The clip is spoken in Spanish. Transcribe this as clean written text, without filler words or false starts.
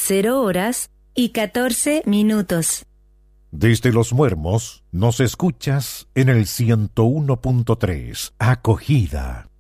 0:14. Desde Los Muermos nos escuchas en el 101.3. Acogida.